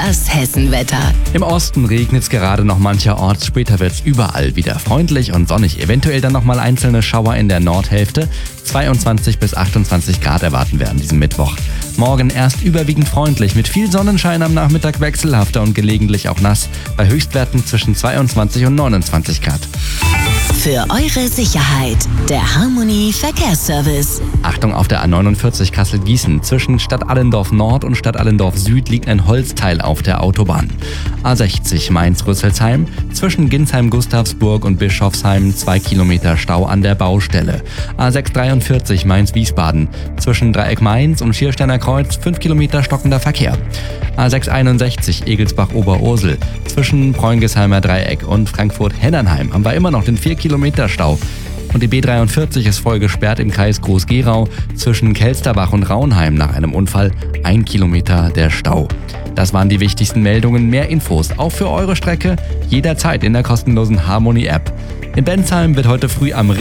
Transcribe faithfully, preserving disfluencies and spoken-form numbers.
Das Hessenwetter. Im Osten regnet es gerade noch mancherorts, später wird es überall wieder freundlich und sonnig. Eventuell dann nochmal einzelne Schauer in der Nordhälfte. zweiundzwanzig bis achtundzwanzig Grad erwarten wir an diesem Mittwoch. Morgen erst überwiegend freundlich, mit viel Sonnenschein am Nachmittag wechselhafter und gelegentlich auch nass, bei Höchstwerten zwischen zweiundzwanzig und neunundzwanzig Grad. Für eure Sicherheit, der Harmony Verkehrsservice. Achtung, auf der A neunundvierzig Kassel-Gießen. Zwischen Stadt Allendorf Nord und Stadt Allendorf Süd liegt ein Holzteil auf der Autobahn. A sechzig Mainz-Rüsselsheim. Zwischen Ginsheim-Gustavsburg und Bischofsheim zwei Kilometer Stau an der Baustelle. A sechs dreiundvierzig Mainz-Wiesbaden. Zwischen Dreieck Mainz und Schiersteiner Kreuz fünf Kilometer stockender Verkehr. A sechs einundsechzig Egelsbach-Oberursel. Zwischen Preungesheimer Dreieck und Frankfurt-Heddernheim haben wir immer noch den vier Kilometer Stau. Und die B dreiundvierzig ist voll gesperrt im Kreis Groß-Gerau. Zwischen Kelsterbach und Raunheim nach einem Unfall ein Kilometer der Stau. Das waren die wichtigsten Meldungen. Mehr Infos auch für eure Strecke jederzeit in der kostenlosen Harmony App. In Bensheim wird heute früh am